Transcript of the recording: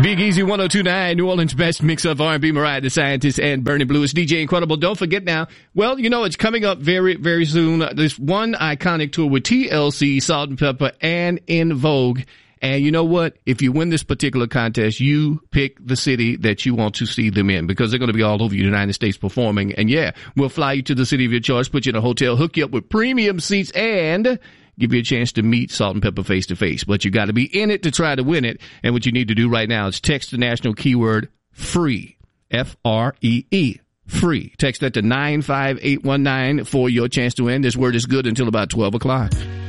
Big Easy 102.9, New Orleans' best mix of R&B, Mariah the Scientist, and Bernie Blue. It's DJ Incredible. Don't forget now, well, you know, it's coming up very, very soon. This one iconic tour with TLC, Salt and Pepper, and In Vogue. And you know what? If you win this particular contest, you pick the city that you want to see them in, because they're going to be all over the United States performing. And yeah, we'll fly you to the city of your choice, put you in a hotel, hook you up with premium seats, and give you a chance to meet Salt and Pepper face to face. But you got to be in it to try to win it. And what you need to do right now is text the national keyword FREE, F-R-E-E, free. Text that to 95819 for your chance to win. This word is good until about 12 o'clock.